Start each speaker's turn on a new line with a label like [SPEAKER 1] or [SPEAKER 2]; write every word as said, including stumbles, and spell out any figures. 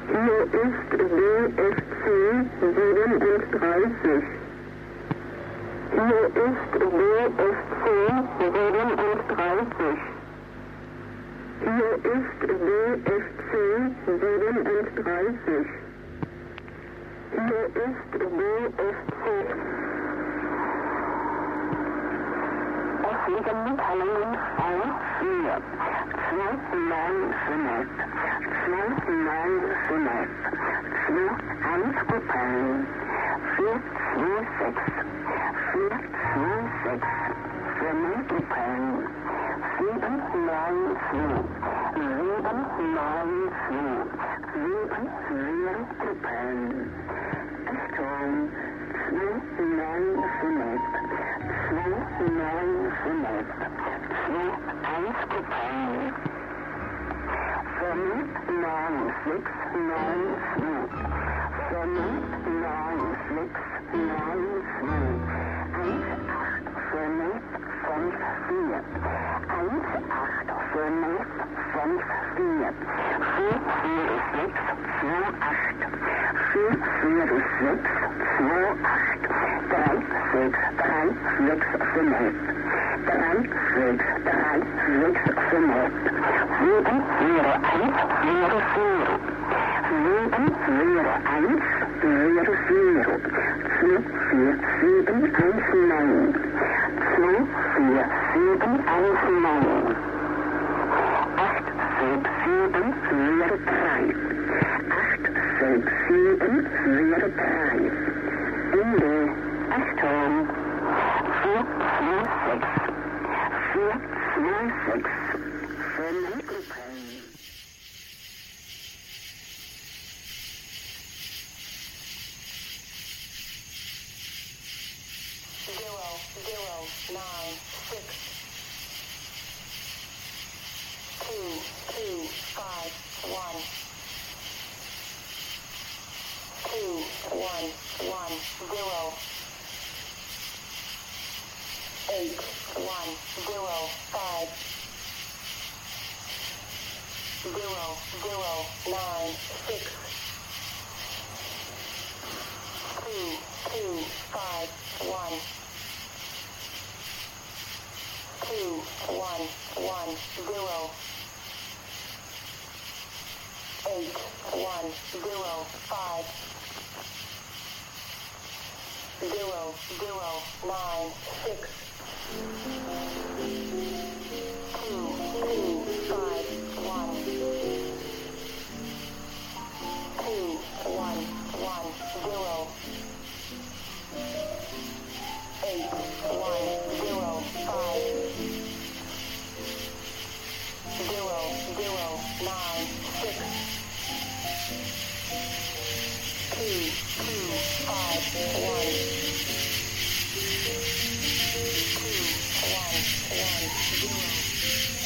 [SPEAKER 1] Hier ist D F C siebenunddreißig. Hier ist D F C siebenunddreißig. Hier ist D F C siebenunddreißig. Hier ist D F C. Es liegen Mitteilungen auf vier. zwei neun fünf. zwei neun fünf. zwei eins Kupellen. vier zwei sechs. vier zwei sechs. fünf Kupellen. sieben neun zwei. sieben neun zwei. sieben vier Kupellen. Achtung. zwei neun fünf. zwei neun fünf. zwei eins Kupellen. fünf neun sechs neun zwei. fünf neun sechs neun zwei. eins acht fünf fünf vier. eins acht fünf fünf vier. vier vier sechs zwei acht. vier vier sechs zwei acht. drei sechs drei sechs fünf. drei sechs drei sechs fünf. sieben vier eins vier vier. sieben vier eins vier vier. zwei vier sieben eins neun. zwei vier sieben eins neun. acht sechs sieben vier drei. acht sechs sieben vier drei. Ende. Achtung. vier zwei sechs. vier zwei sechs. fünf Kupellen. Zero, zero, nine, six. Two, two, five, one. Two, one, one, zero. Eight, one, zero, five. Zero, zero, nine, six. Two, two, five, one. Two, one, one, zero. Eight, one, zero, five. Zero, zero, nine, six. Two, two, five, one. Two, one, one, zero. Eight,